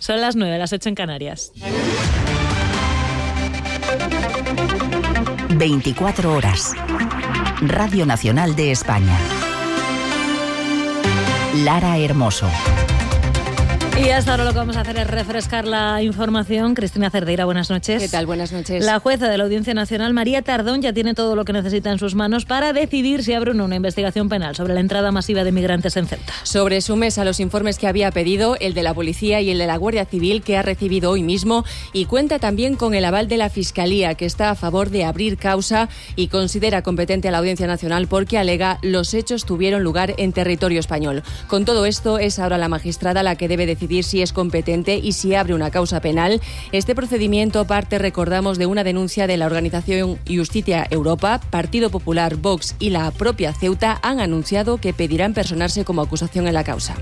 Son las 9, las 8 en Canarias. 24 horas. Radio Nacional de España. Lara Hermoso. Y hasta ahora lo que vamos a hacer es refrescar la información. Cristina Cerdeira, buenas noches. ¿Qué tal? Buenas noches. La jueza de la Audiencia Nacional, María Tardón, ya tiene todo lo que necesita en sus manos para decidir si abre o no una investigación penal sobre la entrada masiva de migrantes en Ceuta. Sobre su mesa los informes que había pedido, el de la Policía y el de la Guardia Civil, que ha recibido hoy mismo, y cuenta también con el aval de la Fiscalía, que está a favor de abrir causa y considera competente a la Audiencia Nacional porque alega los hechos tuvieron lugar en territorio español. Con todo esto, es ahora la magistrada la que debe decidir si es competente y si abre una causa penal. Este procedimiento parte, recordamos, de una denuncia de la organización Justicia Europa. Partido Popular, Vox y la propia Ceuta han anunciado que pedirán personarse como acusación en la causa.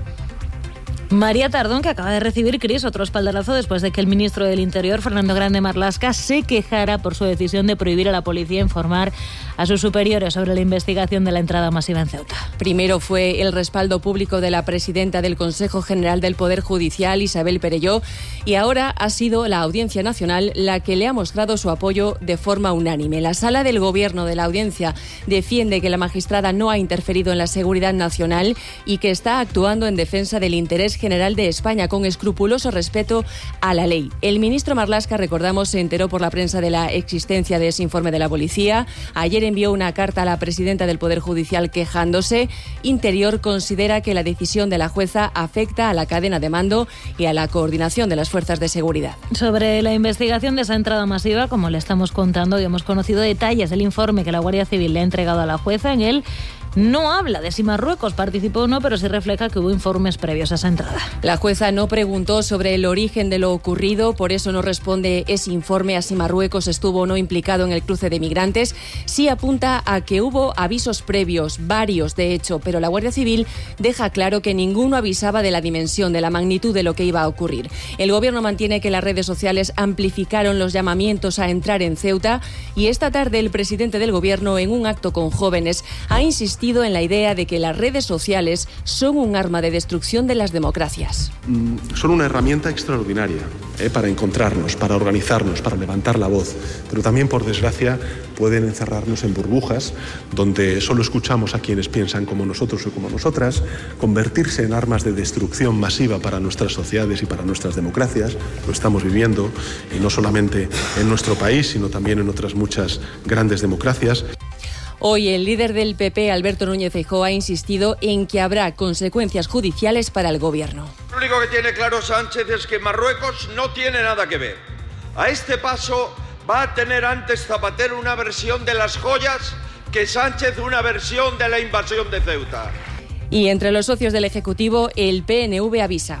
María Tardón, que acaba de recibir, Cris, otro espaldarazo después de que el ministro del Interior, Fernando Grande Marlaska, se quejara por su decisión de prohibir a la policía informar a sus superiores sobre la investigación de la entrada masiva en Ceuta. Primero fue el respaldo público de la presidenta del Consejo General del Poder Judicial, Isabel Perelló, y ahora ha sido la Audiencia Nacional la que le ha mostrado su apoyo de forma unánime. La Sala del Gobierno de la Audiencia defiende que la magistrada no ha interferido en la seguridad nacional y que está actuando en defensa del interés general de España con escrupuloso respeto a la ley. El ministro Marlaska, recordamos, se enteró por la prensa de la existencia de ese informe de la policía. Ayer envió una carta a la presidenta del Poder Judicial quejándose. Interior considera que la decisión de la jueza afecta a la cadena de mando y a la coordinación de las fuerzas de seguridad. Sobre la investigación de esa entrada masiva, como le estamos contando, y hemos conocido detalles del informe que la Guardia Civil le ha entregado a la jueza. En él no habla de si Marruecos participó o no, pero sí refleja que hubo informes previos a esa entrada. La jueza no preguntó sobre el origen de lo ocurrido, por eso no responde ese informe a si Marruecos estuvo o no implicado en el cruce de migrantes. Sí apunta a que hubo avisos previos, varios de hecho, pero la Guardia Civil deja claro que ninguno avisaba de la dimensión, de la magnitud de lo que iba a ocurrir. El Gobierno mantiene que las redes sociales amplificaron los llamamientos a entrar en Ceuta y esta tarde el presidente del Gobierno, en un acto con jóvenes, ha insistido en la idea de que las redes sociales son un arma de destrucción de las democracias. Son una herramienta extraordinaria para encontrarnos, para organizarnos, para levantar la voz, pero también, por desgracia, pueden encerrarnos en burbujas donde solo escuchamos a quienes piensan como nosotros o como nosotras, convertirse en armas de destrucción masiva para nuestras sociedades y para nuestras democracias. Lo estamos viviendo, y no solamente en nuestro país, sino también en otras muchas grandes democracias. Hoy el líder del PP, Alberto Núñez Feijóo, ha insistido en que habrá consecuencias judiciales para el Gobierno. Lo único que tiene claro Sánchez es que Marruecos no tiene nada que ver. A este paso va a tener antes Zapatero una versión de las joyas que Sánchez una versión de la invasión de Ceuta. Y entre los socios del Ejecutivo, el PNV avisa.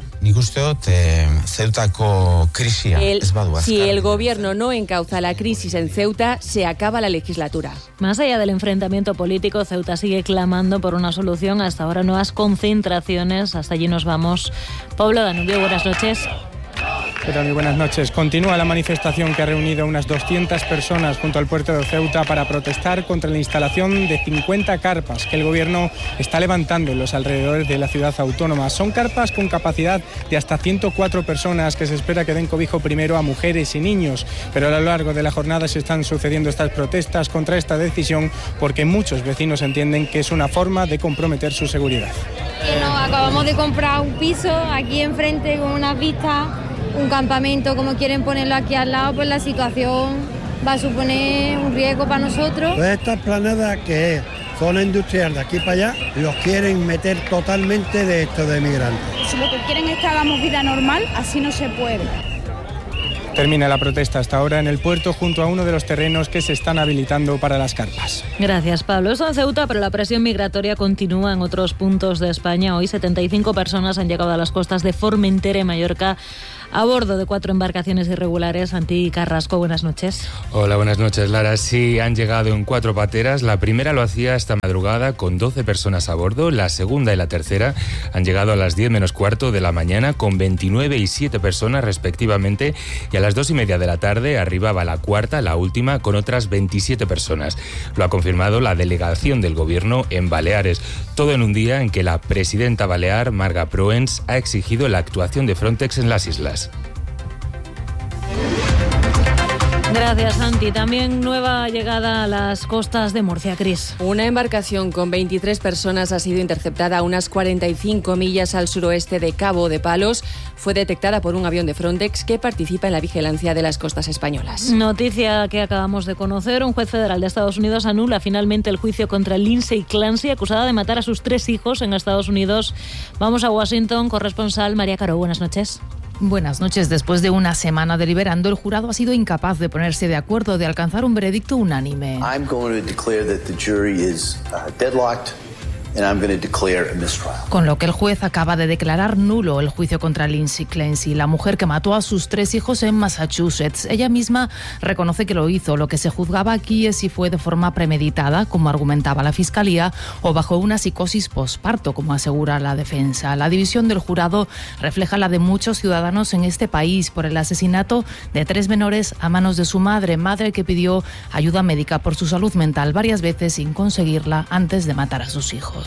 Si el Gobierno no encauza la crisis en Ceuta, se acaba la legislatura. Más allá del enfrentamiento político, Ceuta sigue clamando por una solución. Hasta ahora nuevas concentraciones. Hasta allí nos vamos. Pablo Danubio, buenas noches. ¿Qué tal? Muy buenas noches. Continúa la manifestación que ha reunido unas 200 personas junto al puerto de Ceuta para protestar contra la instalación de 50 carpas que el Gobierno está levantando en los alrededores de la ciudad autónoma. Son carpas con capacidad de hasta 104 personas que se espera que den cobijo primero a mujeres y niños. Pero a lo largo de la jornada se están sucediendo estas protestas contra esta decisión porque muchos vecinos entienden que es una forma de comprometer su seguridad. Nos acabamos de comprar un piso aquí enfrente con unas vistas, un campamento, como quieren ponerlo aquí al lado, pues la situación va a suponer un riesgo para nosotros. Pues esta esplanada, que es zona industrial de aquí para allá, los quieren meter totalmente de esto de migrantes. Si lo que quieren es que hagamos vida normal, así no se puede. Termina la protesta hasta ahora en el puerto junto a uno de los terrenos que se están habilitando para las carpas. Gracias, Pablo. Eso en Ceuta, pero la presión migratoria continúa en otros puntos de España. Hoy 75 personas han llegado a las costas de Formentera y Mallorca a bordo de 4 embarcaciones irregulares. Santi Carrasco, buenas noches. Hola, buenas noches, Lara. Sí, han llegado en 4 pateras. La primera lo hacía esta madrugada con 12 personas a bordo. La segunda y la tercera han llegado a las 10 menos cuarto de la mañana con 29 y 7 personas respectivamente. Y a las 2:30 de la tarde arribaba la cuarta, la última, con otras 27 personas. Lo ha confirmado la delegación del Gobierno en Baleares. Todo en un día en que la presidenta balear, Marga Proens, ha exigido la actuación de Frontex en las islas. Gracias. Gracias, Santi. También nueva llegada a las costas de Murcia, Cris. Una embarcación con 23 personas ha sido interceptada a unas 45 millas al suroeste de Cabo de Palos. Fue detectada por un avión de Frontex que participa en la vigilancia de las costas españolas. Noticia que acabamos de conocer. Un juez federal de Estados Unidos anula finalmente el juicio contra Lindsay Clancy, acusada de matar a sus 3 hijos en Estados Unidos. Vamos a Washington. Corresponsal María Caro, buenas noches. Buenas noches. Después de una semana deliberando, el jurado ha sido incapaz de ponerse de acuerdo, de alcanzar un veredicto unánime. I'm going to declare that the jury is deadlocked. And I'm going to declare a mistrial. Con lo que el juez acaba de declarar nulo el juicio contra Lindsay Clancy, la mujer que mató a sus 3 hijos en Massachusetts. Ella misma reconoce que lo hizo. Lo que se juzgaba aquí es si fue de forma premeditada, como argumentaba la fiscalía, o bajo una psicosis posparto, como asegura la defensa. La división del jurado refleja la de muchos ciudadanos en este país por el asesinato de 3 menores a manos de su madre que pidió ayuda médica por su salud mental varias veces sin conseguirla antes de matar a sus hijos.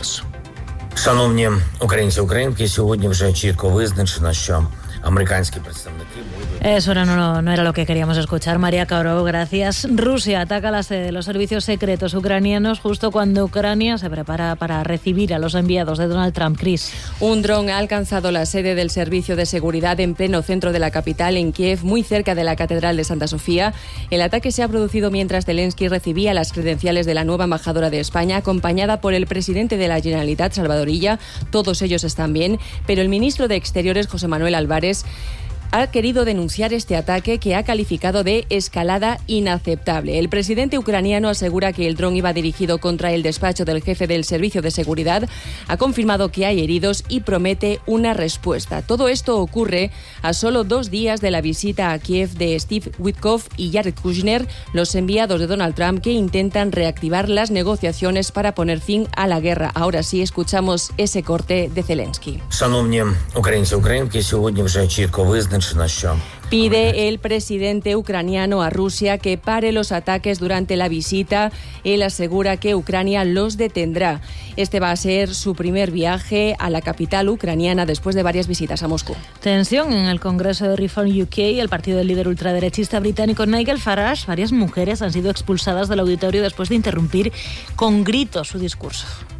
Шановні українці, українки, сьогодні вже чітко визначено, що американські представники... Eso no era lo que queríamos escuchar. María Caro, gracias. Rusia ataca la sede de los servicios secretos ucranianos justo cuando Ucrania se prepara para recibir a los enviados de Donald Trump. Chris. Un dron ha alcanzado la sede del Servicio de Seguridad en pleno centro de la capital, en Kiev, muy cerca de la Catedral de Santa Sofía. El ataque se ha producido mientras Zelensky recibía las credenciales de la nueva embajadora de España, acompañada por el presidente de la Generalitat, Salvador Illa. Todos ellos están bien, pero el ministro de Exteriores, José Manuel Álvarez, ha querido denunciar este ataque que ha calificado de escalada inaceptable. El presidente ucraniano asegura que el dron iba dirigido contra el despacho del jefe del Servicio de Seguridad, ha confirmado que hay heridos y promete una respuesta. Todo esto ocurre a solo 2 días de la visita a Kiev de Steve Witkoff y Jared Kushner, los enviados de Donald Trump que intentan reactivar las negociaciones para poner fin a la guerra. Ahora sí, escuchamos ese corte de Zelensky. Шановні українці, українки, сьогодні вже чітко визначено, що Pide el presidente ucraniano a Rusia que pare los ataques durante la visita. Él asegura que Ucrania los detendrá. Este va a ser su primer viaje a la capital ucraniana después de varias visitas a Moscú. Tensión en el Congreso de Reform UK, el partido del líder ultraderechista británico Nigel Farage. Varias mujeres han sido expulsadas del auditorio después de interrumpir con gritos su discurso.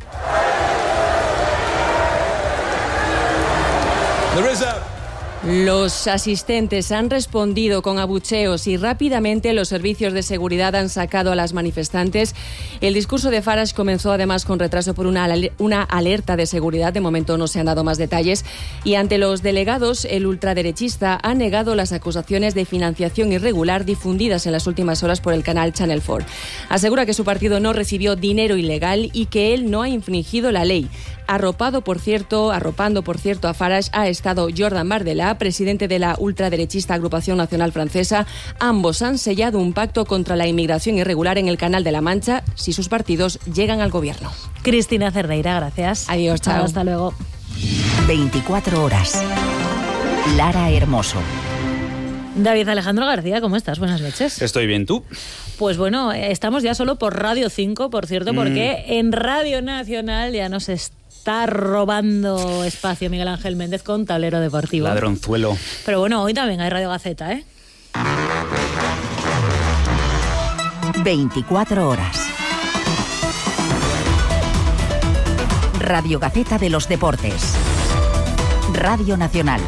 Los asistentes han respondido con abucheos y rápidamente los servicios de seguridad han sacado a las manifestantes. El discurso de Farage comenzó además con retraso por una alerta de seguridad. De momento no se han dado más detalles. Y ante los delegados, el ultraderechista ha negado las acusaciones de financiación irregular difundidas en las últimas horas por el canal Channel 4. Asegura que su partido no recibió dinero ilegal y que él no ha infringido la ley. Arropando, por cierto, a Farage ha estado Jordan Bardella, presidente de la ultraderechista Agrupación Nacional Francesa. Ambos han sellado un pacto contra la inmigración irregular en el Canal de la Mancha si sus partidos llegan al gobierno. Cristina Cerdeira, gracias. Adiós, chao. Hasta luego. 24 horas. Lara Hermoso. David Alejandro García, ¿cómo estás? Buenas noches. Estoy bien, ¿tú? Pues bueno, estamos ya solo por Radio 5, por cierto, porque en Radio Nacional ya nos está robando espacio Miguel Ángel Méndez con Tablero Deportivo. Ladronzuelo. Pero bueno, hoy también hay Radio Gaceta, ¿eh? 24 horas. Radio Gaceta de los Deportes. Radio Nacional.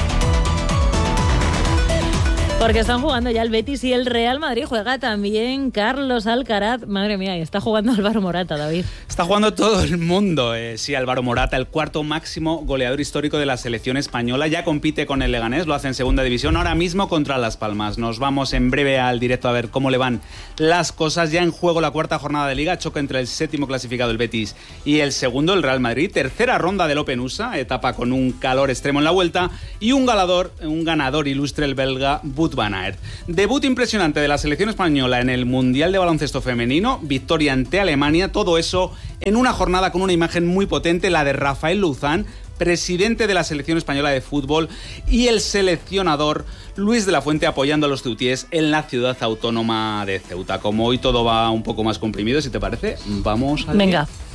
Porque están jugando ya el Betis y el Real Madrid. Juega también Carlos Alcaraz. Madre mía, y está jugando Álvaro Morata, David. Está jugando todo el mundo. Sí, Álvaro Morata, el cuarto máximo goleador histórico de la selección española. Ya compite con el Leganés, lo hace en segunda división, ahora mismo contra Las Palmas. Nos vamos en breve al directo a ver cómo le van las cosas. Ya en juego la cuarta jornada de Liga, choque entre el séptimo clasificado, el Betis, y el segundo, el Real Madrid. Tercera ronda del Open USA, etapa con un calor extremo en la vuelta, y un ganador ilustre, el belga Wout van Aert. Debut impresionante de la selección española en el Mundial de Baloncesto Femenino, victoria ante Alemania, todo eso en una jornada con una imagen muy potente, la de Rafael Luzán, presidente de la selección española de fútbol, y el seleccionador Luis de la Fuente apoyando a los ceutíes en la ciudad autónoma de Ceuta. Como hoy todo va un poco más comprimido, si te parece, vamos a... Venga.